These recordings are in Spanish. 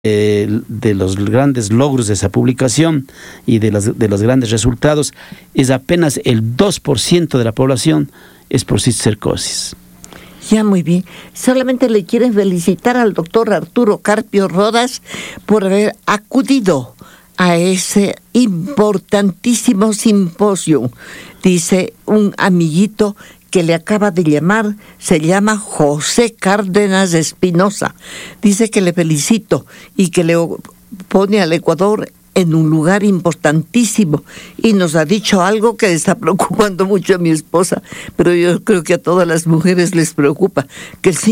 de los grandes logros de esa publicación y de los grandes resultados es apenas el 2% de la población es por cisticercosis. Ya, muy bien. Solamente le quieren felicitar al doctor Arturo Carpio Rodas por haber acudido a ese importantísimo simposio. Dice un amiguito que le acaba de llamar, se llama José Cárdenas Espinosa. Dice que le felicito y que le pone al Ecuador en un lugar importantísimo, y nos ha dicho algo que está preocupando mucho a mi esposa, pero yo creo que a todas las mujeres les preocupa, que el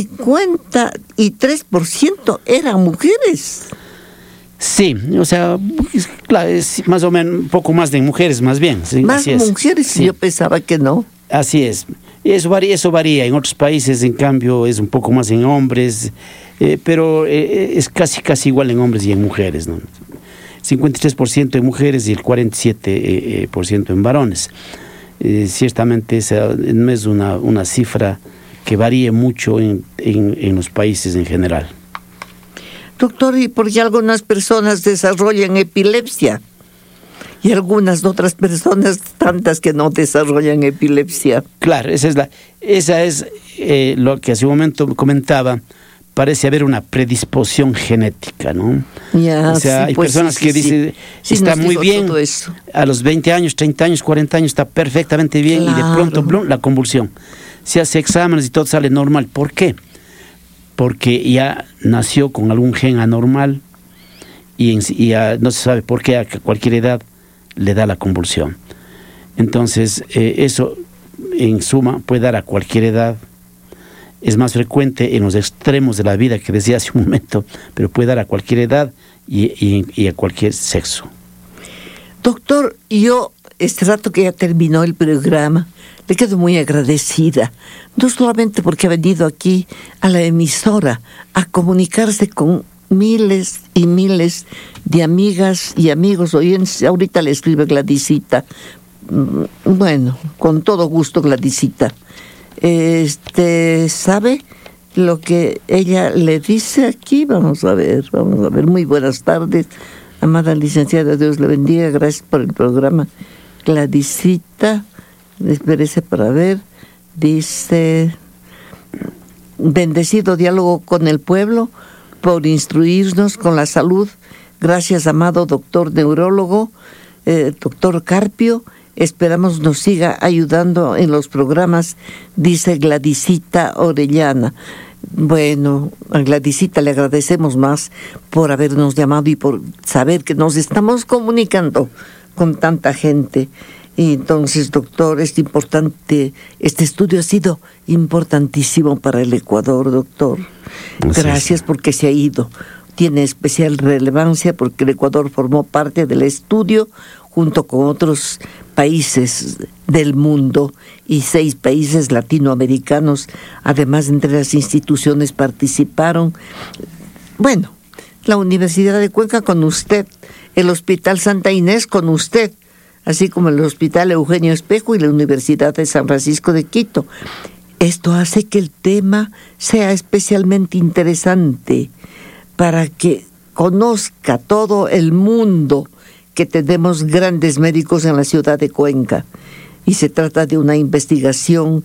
53% eran mujeres. Sí, o sea, es más o menos un poco más de mujeres, más bien. Sí, más mujeres, sí. Yo pensaba que no. Así es. Eso varía. En otros países, en cambio, es un poco más en hombres, pero es casi igual en hombres y en mujeres, ¿no? 53% en mujeres y el 47% en varones. Ciertamente esa no es una cifra que varíe mucho en los países en general. Doctor, ¿y por qué algunas personas desarrollan epilepsia? Y algunas otras personas, tantas que no desarrollan epilepsia. Claro, esa es lo que hace un momento comentaba. Parece haber una predisposición genética, ¿no? Ya, o sea, sí, hay pues personas que dicen, está muy bien, a los 20 años, 30 años, 40 años está perfectamente bien, claro. Y de pronto, la convulsión. Se hace exámenes y todo sale normal. ¿Por qué? Porque ya nació con algún gen anormal y ya no se sabe por qué a cualquier edad le da la convulsión. Entonces, eso en suma puede dar a cualquier edad. Es más frecuente en los extremos de la vida que decía hace un momento, pero puede dar a cualquier edad y a cualquier sexo. Doctor, yo este rato que ya terminó el programa, le quedo muy agradecida, no solamente porque ha venido aquí a la emisora a comunicarse con miles y miles de amigas y amigos oyentes. Ahorita le escribe Gladysita. Bueno, con todo gusto, Gladysita. ¿Sabe lo que ella le dice aquí? Vamos a ver. Muy buenas tardes, amada licenciada, Dios le bendiga, gracias por el programa. Gladysita, espérese para ver, dice: bendecido diálogo con el pueblo por instruirnos con la salud. Gracias, amado doctor neurólogo, doctor Carpio. Esperamos nos siga ayudando en los programas, dice Gladysita Orellana. Bueno, a Gladysita le agradecemos más por habernos llamado y por saber que nos estamos comunicando con tanta gente. Y entonces, doctor, es importante, este estudio ha sido importantísimo para el Ecuador, doctor. Gracias porque se ha ido. Tiene especial relevancia porque el Ecuador formó parte del estudio junto con otros países del mundo y 6 países latinoamericanos. Además, entre las instituciones participaron, bueno, la Universidad de Cuenca con usted, el Hospital Santa Inés con usted, así como el Hospital Eugenio Espejo y la Universidad de San Francisco de Quito. Esto hace que el tema sea especialmente interesante para que conozca todo el mundo que tenemos grandes médicos en la ciudad de Cuenca. Y se trata de una investigación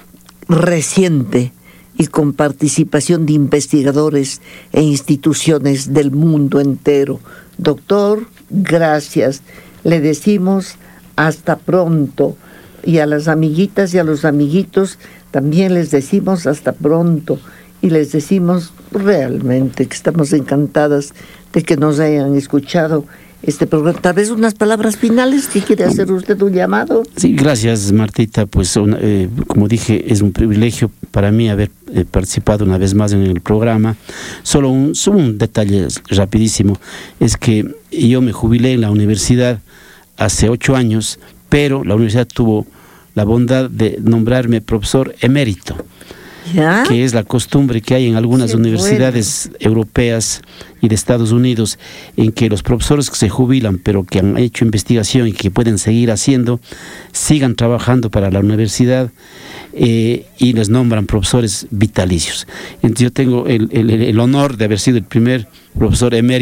reciente y con participación de investigadores e instituciones del mundo entero. Doctor, gracias. Le decimos hasta pronto. Y a las amiguitas y a los amiguitos también les decimos hasta pronto. Y les decimos realmente que estamos encantadas de que nos hayan escuchado este programa. Tal vez unas palabras finales que quiere hacer usted un llamado. Sí, gracias, Martita. Pues como dije, es un privilegio para mí haber participado una vez más en el programa. Solo un detalle rapidísimo, es que yo me jubilé en la universidad hace 8 años, pero la universidad tuvo la bondad de nombrarme profesor emérito. ¿Ya? Que es la costumbre que hay en algunas universidades europeas y de Estados Unidos, en que los profesores que se jubilan, pero que han hecho investigación y que pueden seguir haciendo, sigan trabajando para la universidad y les nombran profesores vitalicios. Entonces yo tengo el honor de haber sido el primer profesor emérito